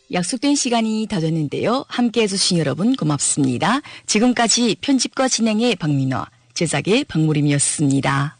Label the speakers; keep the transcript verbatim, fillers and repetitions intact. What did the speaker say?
Speaker 1: 약속된 시간이 다 됐는데요. 함께해 주신 여러분 고맙습니다. 지금까지 편집과 진행의 박민화, 제작의 박무림이었습니다.